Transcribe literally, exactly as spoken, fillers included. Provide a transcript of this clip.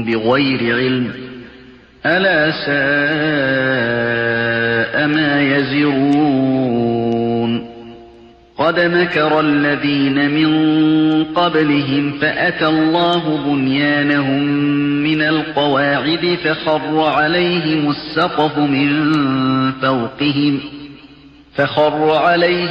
بغير علم ألا ساء ما يزرون قد مكر الذين من قبلهم فأتى الله بنيانهم من القواعد فخر عليهم السقف من فوقهم فخر عليهم